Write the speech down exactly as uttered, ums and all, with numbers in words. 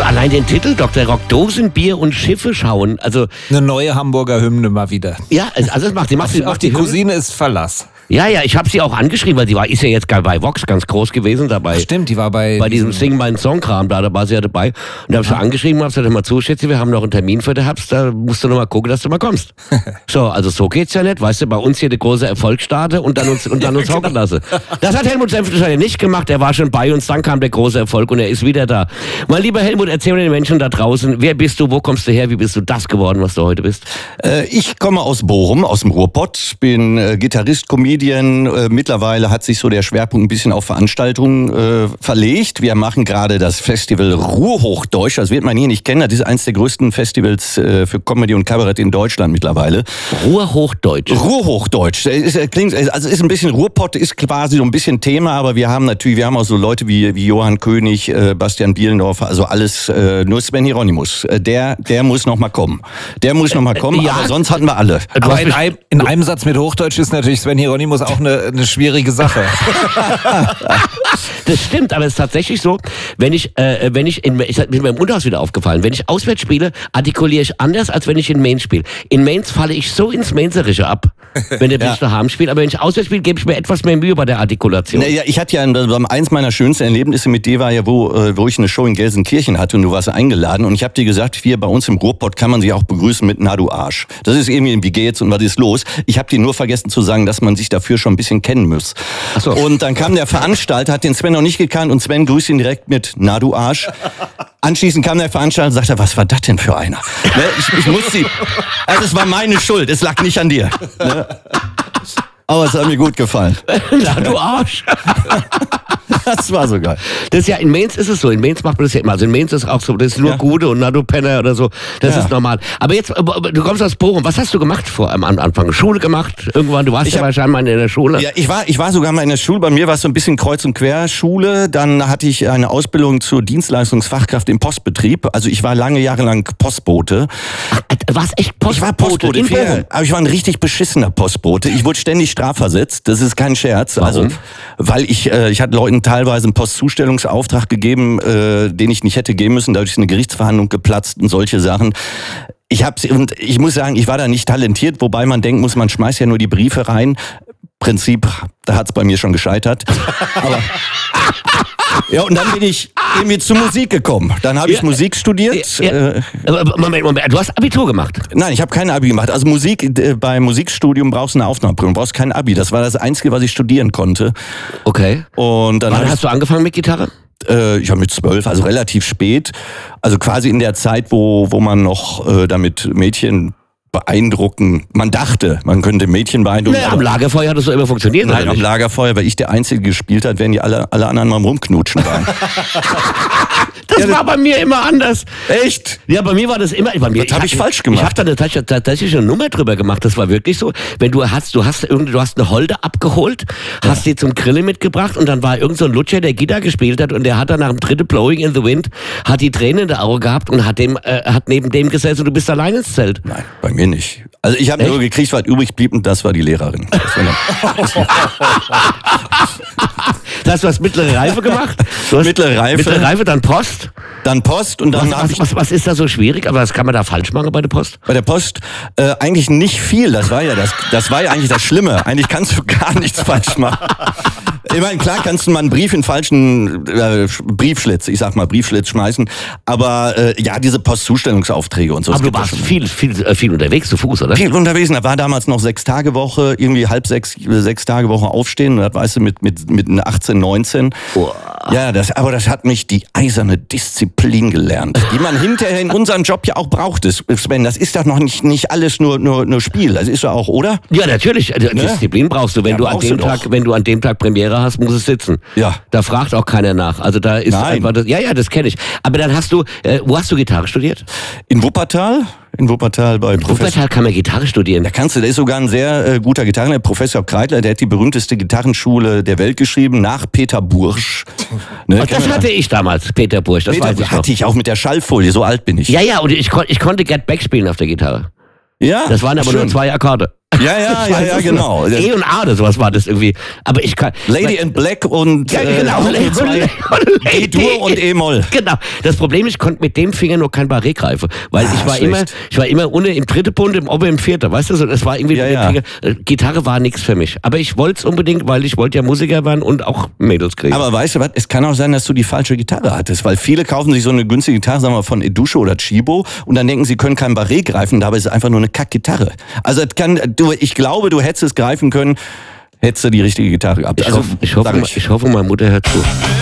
Also allein den Titel Doktor Rock, Dosen, Bier und Schiffe schauen. Also eine neue Hamburger Hymne mal wieder. Ja, also das macht die macht, die, macht die, die Cousine ist Verlass. Ja, ja, ich habe sie auch angeschrieben, weil sie war, ist ja jetzt bei Vox ganz groß gewesen dabei. Stimmt, die war bei... Bei diesem Sing meinen Song-Kram, da, da war sie ja dabei. Und da habe ich sie angeschrieben und habe gesagt, hör mal zu, Schätze, wir haben noch einen Termin für den Herbst, da musst du noch mal gucken, dass du mal kommst. So, also so geht's ja nicht, weißt du, bei uns hier der große Erfolg starte und dann uns, und dann uns ja, hocken lasse. Das hat Helmut Senftensteiner nicht gemacht, er war schon bei uns, dann kam der große Erfolg und er ist wieder da. Mein lieber Helmut, erzähl mir den Menschen da draußen, wer bist du, wo kommst du her, wie bist du das geworden, was du heute bist? Äh, ich komme aus Bochum, aus dem Ruhrpott, bin äh, Gitarrist, Comedian, äh, mittlerweile hat sich so der Schwerpunkt ein bisschen auf Veranstaltungen äh, verlegt. Wir machen gerade das Festival Ruhrhochdeutsch. Das wird man hier nicht kennen. Das ist eines der größten Festivals äh, für Comedy und Kabarett in Deutschland mittlerweile. Ruhrhochdeutsch? Ruhrhochdeutsch. Ist, klingt, also ist ein bisschen Ruhrpott, ist quasi so ein bisschen Thema, aber wir haben natürlich, wir haben auch so Leute wie, wie Johann König, äh, Bastian Bielendorfer, also alles, äh, nur Sven Hieronymus. Äh, der, der muss noch mal kommen. Der muss noch mal kommen, ja, aber sonst hatten wir alle. Aber in, ein, in einem Satz mit Hochdeutsch ist natürlich Sven Hieronymus auch eine, eine schwierige Sache. Das stimmt, aber es ist tatsächlich so, wenn ich, äh, wenn ich, in, ich bin mir im Unterhaus wieder aufgefallen, wenn ich auswärts spiele, artikuliere ich anders, als wenn ich in Mainz spiele. In Mainz falle ich so ins Mainzerische ab, wenn der Mensch ja. daheim spielt, aber wenn ich auswärts spiele, gebe ich mir etwas mehr Mühe bei der Artikulation. Naja, ich hatte ja, eins meiner schönsten Erlebnisse mit dir war ja, wo, wo ich eine Show in Gelsenkirchen hatte und du warst eingeladen und ich habe dir gesagt, hier bei uns im Ruhrpott kann man sich auch begrüßen mit Na du Arsch. Das ist irgendwie, wie geht's und was ist los? Ich habe dir nur vergessen zu sagen, dass man sich dafür schon ein bisschen kennen muss. Ach so. Und dann kam der Veranstalter, hat den Sven noch nicht gekannt und Sven grüßt ihn direkt mit Na du Arsch. Anschließend kam der Veranstalter und sagte, was war das denn für einer? Ne? Ich, ich musste, also es war meine Schuld, es lag nicht an dir. Ne? Aber es hat mir gut gefallen. Na du Arsch. Das war so geil. Das ist ja, in Mainz ist es so, in Mainz macht man das ja immer. Also in Mainz ist es auch so, das ist nur ja. Gude und Na du Penner oder so, das ja. ist normal. Aber jetzt, du kommst aus Bochum, was hast du gemacht vor am Anfang? Schule gemacht? Irgendwann, du warst ich ja hab, wahrscheinlich mal in der Schule. Ja, ich war, ich war sogar mal in der Schule, bei mir war es so ein bisschen Kreuz- und Querschule, dann hatte ich eine Ausbildung zur Dienstleistungsfachkraft im Postbetrieb, also ich war lange Jahre lang Postbote. Ach, warst echt Postbote? Ich war Postbote, in Bochum. Aber ich war ein richtig beschissener Postbote. Ich wurde ständig strafversetzt, das ist kein Scherz. Warum? Also, weil ich, äh, ich hatte Leuten teilweise einen Postzustellungsauftrag gegeben, äh, den ich nicht hätte geben müssen, dadurch ist eine Gerichtsverhandlung geplatzt und solche Sachen. Ich hab's, und ich muss sagen, ich war da nicht talentiert, wobei man denken muss, man schmeißt ja nur die Briefe rein. Prinzip, da hat's bei mir schon gescheitert. Aber ja, und dann bin ich irgendwie zur Musik gekommen. Dann habe ich ja, Musik studiert. Ja, ja. Äh, Moment, Moment, du hast Abitur gemacht? Nein, ich habe kein Abi gemacht. Also Musik, äh, beim Musikstudium brauchst du eine Aufnahmeprüfung, brauchst kein Abi. Das war das Einzige, was ich studieren konnte. Okay. Und dann Wann hast ich, du angefangen mit Gitarre? Äh, ich war mit zwölf, also relativ spät. Also quasi in der Zeit, wo, wo man noch äh, damit Mädchen beeindrucken. Man dachte, man könnte Mädchen beeindrucken. Naja, am Lagerfeuer hat das so immer funktioniert. Nein, am Lagerfeuer, weil ich der Einzige gespielt hat, während die alle, alle anderen mal rumknutschen waren. Das ja, war bei mir immer anders. Echt? Ja, bei mir war das immer. Bei mir, das habe ich, ich falsch gemacht. Ich habe da eine, tatsächlich eine Nummer drüber gemacht. Das war wirklich so. Wenn du hast, du hast irgendwie, du hast eine Holde abgeholt, ja. hast die zum Grillen mitgebracht und dann war irgend so ein Lutscher, der Gitarre gespielt hat und der hat dann nach dem dritten Blowing in the Wind hat die Tränen in der Auge gehabt und hat dem, äh, hat neben dem gesessen und du bist allein ins Zelt. Nein, bei mir nicht. Also ich habe nur gekriegt, was übrig blieb und das war die Lehrerin. Das Das heißt, du hast mittlere Reife gemacht? Du hast mittlere Reife. Mittlere Reife, dann Post? Dann Post und dann was, was, was, was ist da so schwierig? Aber was kann man da falsch machen bei der Post? Bei der Post äh, eigentlich nicht viel. Das war ja das, das war ja eigentlich das Schlimme. Eigentlich kannst du gar nichts falsch machen. Ich meine, klar kannst du mal einen Brief in den falschen äh, Briefschlitz, ich sag mal Briefschlitz schmeißen, aber äh, ja, diese Postzustellungsaufträge und so. Aber du warst viel, viel, äh, viel unterwegs zu Fuß, oder? Viel unterwegs, da war damals noch sechs Tage Woche, irgendwie halb sechs, sechs Tage Woche aufstehen, und das weißt du, mit, mit, mit achtzehn, neunzehn. Oh. Ja, das, aber das hat mich die eiserne Disziplin gelernt, die man hinterher in unserem Job ja auch braucht, Sven. Das ist doch noch nicht, nicht alles nur, nur, nur Spiel, das ist ja auch, oder? Ja, natürlich, also, ne? Disziplin brauchst du, wenn ja, du an dem du Tag, wenn du an dem Tag Premiere hast, muss es sitzen. Ja. Da fragt auch keiner nach. Also da ist Nein. einfach das, ja, ja, das kenne ich. Aber dann hast du, äh, wo hast du Gitarre studiert? In Wuppertal. In Wuppertal bei In Professor. Wuppertal kann man Gitarre studieren. Da kannst du, der ist sogar ein sehr äh, guter Gitarrenlehrer, Professor Kreitler, der hat die berühmteste Gitarrenschule der Welt geschrieben, nach Peter Bursch. Ne, das hatte ich damals, Peter Bursch, das Peter weiß ich noch. Hatte ich auch mit der Schallfolie, so alt bin ich. Ja, ja, und ich, kon ich konnte Get Back spielen auf der Gitarre. Ja, das waren aber schön. nur zwei Akkorde. Ja, ja, ja, ja, genau. E und A oder sowas war das irgendwie. Aber ich kann. Lady in Black und Ja, genau. äh, E-Dur und E-Moll. Genau. Das Problem ist, ich konnte mit dem Finger nur kein Barré greifen, weil Ah, ich war schlecht. immer, ich war immer unten im dritten Bund, im Ober im vierten, weißt du, so, das war irgendwie Ja, mit dem ja. Finger. Äh, Gitarre war nichts für mich. Aber ich wollte es unbedingt, weil ich wollte ja Musiker werden und auch Mädels kriegen. Aber weißt du was, es kann auch sein, dass du die falsche Gitarre hattest, weil viele kaufen sich so eine günstige Gitarre, sagen wir von Edusho oder Chibo und dann denken, sie können kein Barré greifen, dabei ist es einfach nur eine Kackgitarre. Also es kann, du, ich glaube, du hättest es greifen können, hättest du die richtige Gitarre gehabt. ich, Also, hoffe, ich, hoffe, sag ich hoffe, meine Mutter hört zu.